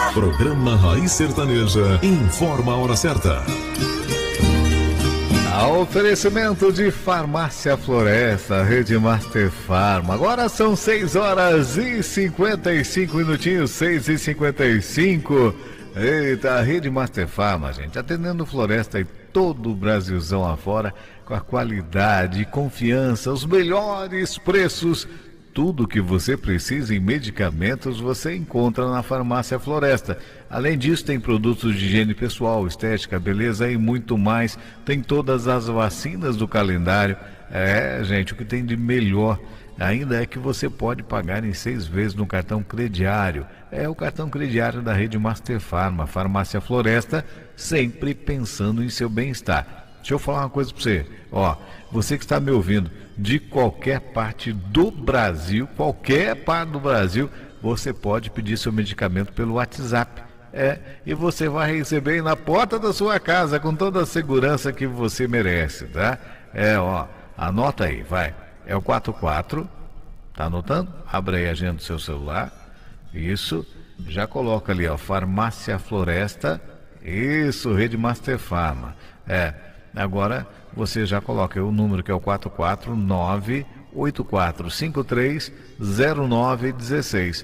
Programa Raiz Sertaneja informa a hora certa. Oferecimento de Farmácia Floresta, Rede Master Farma. Agora são 6 horas e 55 minutinhos, 6h55. Eita, a Rede Master Farma, gente, atendendo Floresta e todo o Brasilzão afora, com a qualidade e confiança, os melhores preços. Tudo que você precisa em medicamentos você encontra na Farmácia Floresta. Além disso, tem produtos de higiene pessoal, estética, beleza e muito mais. Tem todas as vacinas do calendário. Gente, o que tem de melhor ainda é que você pode pagar em 6 vezes no cartão crediário. É o cartão crediário da Rede Master Farma, Farmácia Floresta, sempre pensando em seu bem-estar. Deixa eu falar uma coisa para você. Você que está me ouvindo de qualquer parte do Brasil, você pode pedir seu medicamento pelo WhatsApp. E você vai receber aí na porta da sua casa com toda a segurança que você merece, tá? Anota aí, vai. É o 44, tá anotando? Abre aí a agenda do seu celular. Isso, já coloca ali, Farmácia Floresta. Isso, Rede Master Farma. Agora você já coloca o número que é o 449-8453-0916.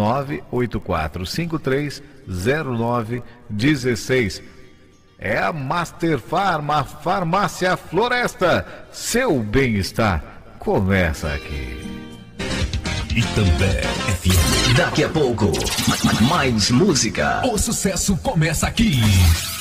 984530916. É a Master Farma, Farmácia Floresta. Seu bem-estar começa aqui. Itambé FM. Daqui a pouco, mais música. O sucesso começa aqui.